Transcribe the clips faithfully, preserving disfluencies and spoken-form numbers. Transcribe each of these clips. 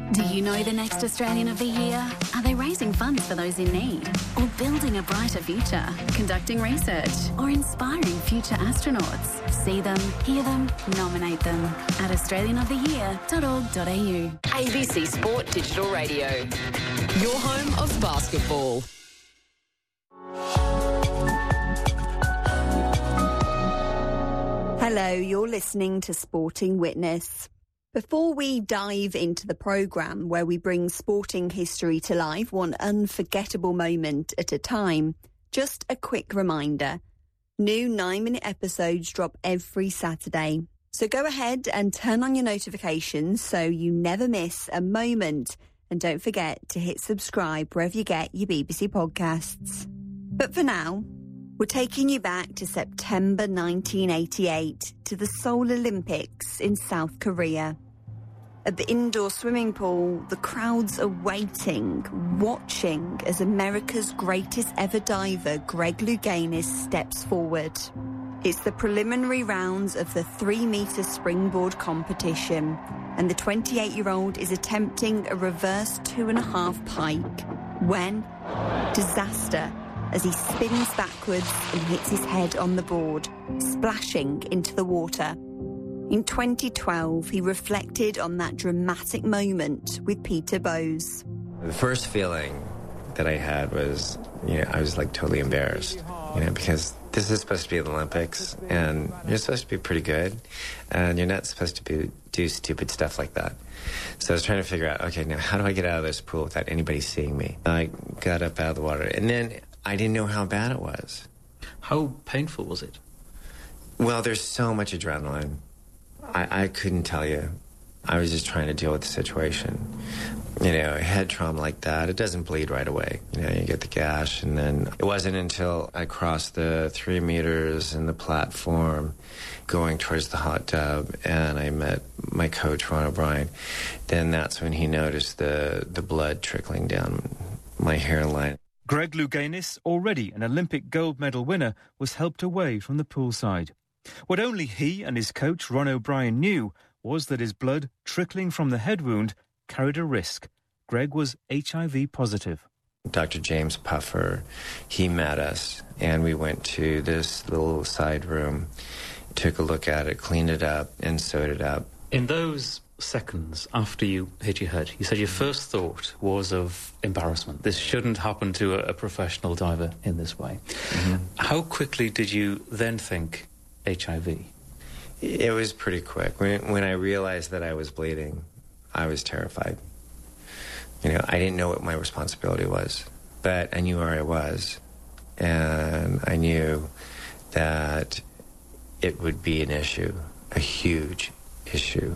Do you know the next Australian of the Year? Are they raising funds for those in need? Or building a brighter future? Conducting research? Or inspiring future astronauts? See them, hear them, nominate them at australian of the year dot org dot a u. A B C Sport Digital Radio. Your home of basketball. Hello, you're listening to Sporting Witness. Before we dive into the programme where we bring sporting history to life one unforgettable moment at a time, just a quick reminder. New nine-minute episodes drop every Saturday. So go ahead and turn on your notifications so you never miss a moment. And don't forget to hit subscribe wherever you get your B B C podcasts. But for now, we're taking you back to September nineteen eighty-eight to the Seoul Olympics in South Korea. At the indoor swimming pool, the crowds are waiting, watching as America's greatest ever diver, Greg Louganis, steps forward. It's the preliminary rounds of the three-metre springboard competition, and the twenty-eight-year-old is attempting a reverse two-and-a-half pike when disaster as he spins backwards and hits his head on the board, splashing into the water. In twenty twelve, he reflected on that dramatic moment with Peter Bowes. The first feeling that I had was, you know, I was like totally embarrassed, you know, because this is supposed to be the Olympics and you're supposed to be pretty good and you're not supposed to be, do stupid stuff like that. So I was trying to figure out, okay, now how do I get out of this pool without anybody seeing me? I got up out of the water and then I didn't know how bad it was. How painful was it? Well, there's so much adrenaline. I, I couldn't tell you. I was just trying to deal with the situation. You know, head trauma like that, it doesn't bleed right away. You know, you get the gash, and then it wasn't until I crossed the three meters and the platform going towards the hot tub, and I met my coach, Ron O'Brien, then that's when he noticed the, the blood trickling down my hairline. Greg Louganis, already an Olympic gold medal winner, was helped away from the poolside. What only he and his coach, Ron O'Brien, knew was that his blood trickling from the head wound carried a risk. Greg was H I V positive. Doctor James Puffer, he met us, and we went to this little side room, took a look at it, cleaned it up, and sewed it up. In those seconds after you hit your head, you said your first thought was of embarrassment. This shouldn't happen to a, a professional diver in this way. Mm-hmm. How quickly did you then think H I V? It was pretty quick. When, when I realized that I was bleeding, I was terrified. You know, I didn't know what my responsibility was, but I knew where I was, and I knew that it would be an issue, a huge issue,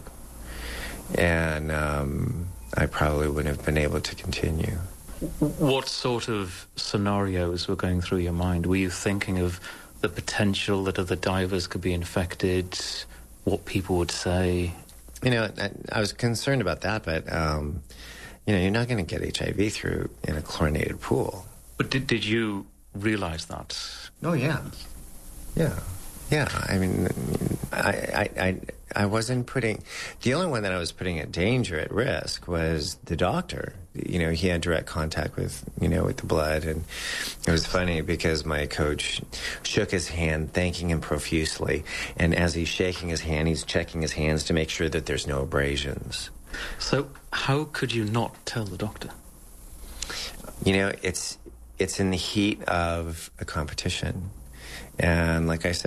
and um, I probably wouldn't have been able to continue. What sort of scenarios were going through your mind? Were you thinking of the potential that other divers could be infected, what people would say? You know, I, I was concerned about that, but, um, you know, you're not going to get H I V through in a chlorinated pool. But did, did you realize that? Oh, yeah. Yeah. Yeah. I mean, I, I, I, I wasn't putting... The only one that I was putting at danger, at risk, was the doctor. You know, he had direct contact with, you know, with the blood. And it was funny because my coach shook his hand, thanking him profusely. And as he's shaking his hand, he's checking his hands to make sure that there's no abrasions. So how could you not tell the doctor? You know, it's it's in the heat of a competition. And like I said,